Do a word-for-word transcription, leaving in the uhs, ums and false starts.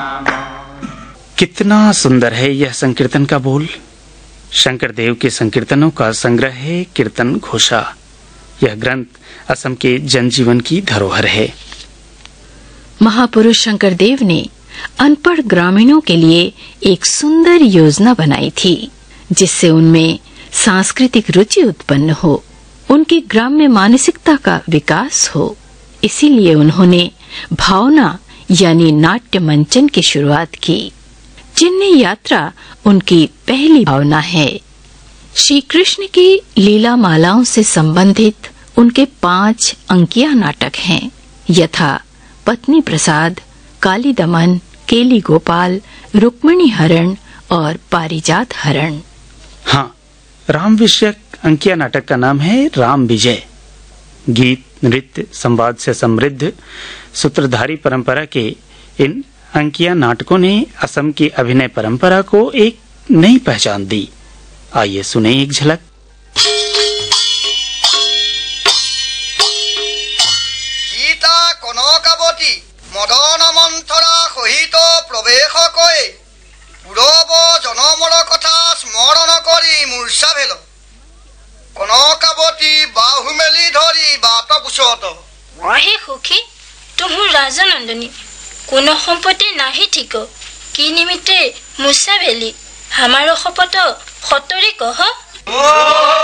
कितना सुंदर है यह संकीर्तन का बोल। शंकर देव के संकीर्तनों का संग्रह है कीर्तन घोषा। यह ग्रंथ असम के जनजीवन की धरोहर है। महापुरुष शंकर देव ने अनपढ़ ग्रामीणों के लिए एक सुंदर योजना बनाई थी, जिससे उनमें सांस्कृतिक रुचि उत्पन्न हो, उनकी ग्राम्य मानसिकता का विकास हो। इसीलिए उन्होंने भावना यानी नाट्य मंचन की शुरुआत की। जिन्हें यात्रा उनकी पहली भावना है। श्री कृष्ण की लीला मालाओं से संबंधित उनके पांच अंकिया नाटक हैं, यथा पत्नी प्रसाद, काली दमन, केली गोपाल, रुक्मिणी हरण और पारिजात हरण। हाँ, राम विषयक अंकिया नाटक का नाम है राम विजय। गीत, नृत्य, संवाद से समृद्ध सूत्रधारी परंपरा के इन अंकिया नाटकों ने असम की अभिनय परंपरा को एक नई पहचान दी। आइए सुने एक झलक। सीता कनकावती मदन मंथरा सहित प्रवेश करे पूरब जनमर कथा स्मरण करी मूर्छा भेल। कनकावती बाहु मेली धरी बात पुछत, अहे सुखी तुहु राजनंदनी कोनो सम्पत्ति नाही ठीक कि निमित्ते मूर्छा भेली हमारो शपथ सतरे कह।